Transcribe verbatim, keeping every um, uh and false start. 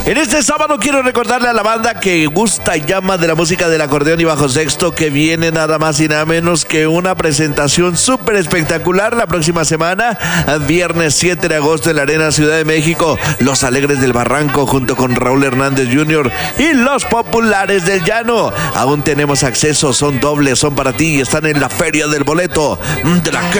En este sábado quiero recordarle a la banda que gusta y llama de la música del acordeón y bajo sexto que viene nada más y nada menos que una presentación súper espectacular la próxima semana, viernes siete de agosto en la Arena Ciudad de México. Los Alegres del Barranco junto con Raúl Hernández junior y Los Populares del Llano. Aún tenemos acceso, son dobles, son para ti y están en la Feria del Boleto de la